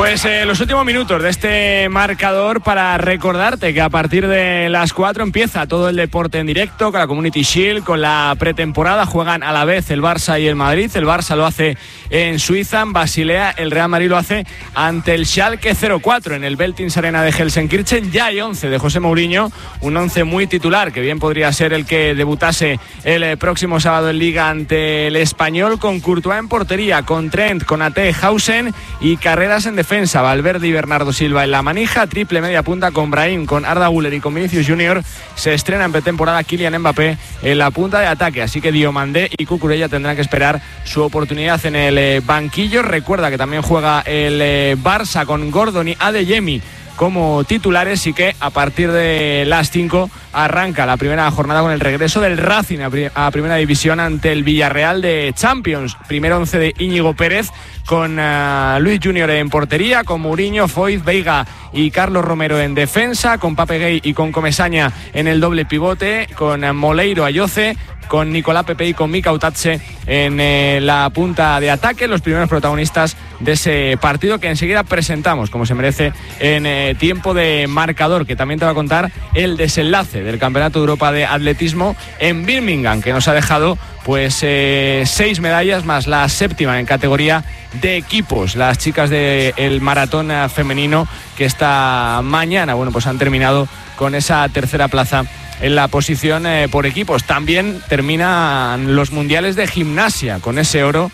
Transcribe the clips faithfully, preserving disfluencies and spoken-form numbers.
Pues eh, los últimos minutos de este marcador para recordarte que a partir de las cuatro empieza todo el deporte en directo con la Community Shield, con la pretemporada. Juegan a la vez el Barça y el Madrid. El Barça lo hace en Suiza, en Basilea. El Real Madrid lo hace ante el Schalke cero cuatro en el Veltins Arena de Gelsenkirchen. Ya hay once de José Mourinho, un once muy titular que bien podría ser el que debutase el próximo sábado en Liga ante el Español, con Courtois en portería, con Trent, con Ate, Hausen y Carreras en defensa. Valverde y Bernardo Silva en la manija, triple media punta con Brahim, con Arda Güler y con Vinicius Junior. Se estrena en pretemporada Kylian Mbappé en la punta de ataque, así que Diomandé y Cucurella tendrán que esperar su oportunidad en el eh, banquillo. Recuerda que también juega el eh, Barça con Gordon y Adeyemi como titulares, y que a partir de las cinco arranca la primera jornada con el regreso del Racing a, pri- a primera división ante el Villarreal de Champions. Primer once de Íñigo Pérez, con uh, Luis Junior en portería, con Mourinho, Foyth, Veiga y Carlos Romero en defensa, con Pape Gay y con Comesaña en el doble pivote, con uh, Moleiro, Ayoce, con Nicolás Pepe y con Mika Utache en eh, la punta de ataque, los primeros protagonistas de ese partido que enseguida presentamos como se merece en eh, tiempo de marcador, que también te va a contar el desenlace del Campeonato de Europa de Atletismo en Birmingham, que nos ha dejado pues eh, seis medallas más la séptima en categoría de equipos. Las chicas del maratón femenino, que esta mañana bueno pues han terminado con esa tercera plaza en la posición eh, por equipos. También terminan los mundiales de gimnasia con ese oro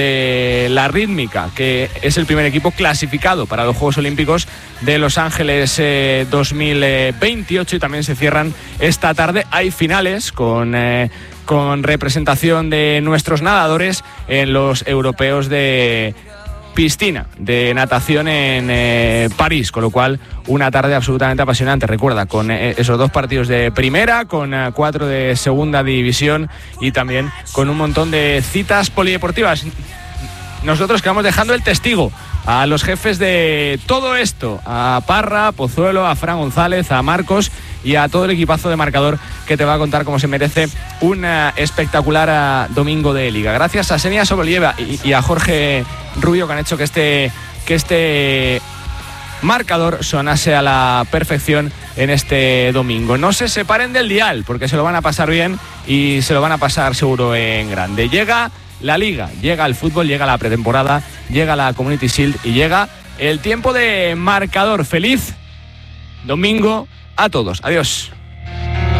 de la rítmica, que es el primer equipo clasificado para los Juegos Olímpicos de Los Ángeles eh, dos mil veintiocho, y también se cierran esta tarde. Hay finales con eh, con representación de nuestros nadadores en los europeos de piscina, de natación en eh, París, con lo cual una tarde absolutamente apasionante. Recuerda, con eh, esos dos partidos de primera, con eh, cuatro de segunda división y también con un montón de citas polideportivas. Nosotros quedamos dejando el testigo a los jefes de todo esto, a Parra, a Pozuelo, a Fran González, a Marcos y a todo el equipazo de marcador, que te va a contar como se merece un uh, espectacular uh, domingo de Liga. Gracias a Senia Sobollieva y, y a Jorge Rubio, que han hecho que este, que este marcador sonase a la perfección en este domingo. No se separen del dial, porque se lo van a pasar bien y se lo van a pasar seguro en grande. Llega la Liga, llega el fútbol, llega la pretemporada, llega la Community Shield y llega el tiempo de marcador. Feliz domingo a todos. Adiós.